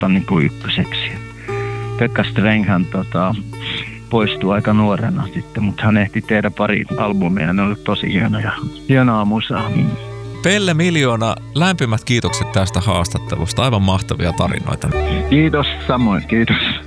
nostaa niin kuin ykköseksi. Pekka Strenghän poistui aika nuorena sitten, mutta hän ehti tehdä pari albumia. Ne oli tosi hienoa musaa. Pelle Miljoona, lämpimät kiitokset tästä haastattelusta. Aivan mahtavia tarinoita. Kiitos, samoin. Kiitos.